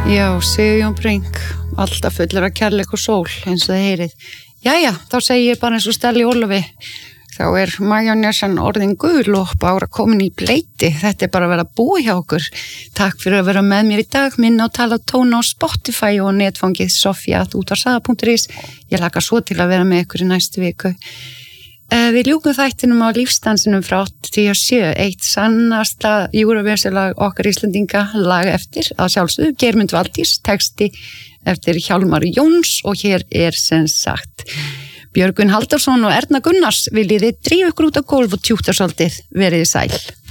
Já, Sigurjón Brink, alltaf fullur af kærleik og sól, eins og þið heyrið. Jæja, þá segi ég bara eins og Stelli Ólafi, þá majónesan orðin gul og bara komin í bleiti. Þetta bara að vera að búa hjá okkur. Takk fyrir að vera með mér í dag, minna og tala tóna á Spotify og netfangið sofia@útvarsaga.is. Ég laka svo til að vera með ykkur í næstu viku. Við ljúkum þættinum á lífstansinum frá 87, eitt sannasta Eurovision-lag okkar Íslendinga, lag eftir að sjálfsögðu Geirmund Valdís, texti eftir Hjálmar Jóns og hér sem sagt Björgvin Halldórsson og Erna Gunnars. Viljið þið drífa ykkur út á gólf og tjúta svolítið, verið sæl.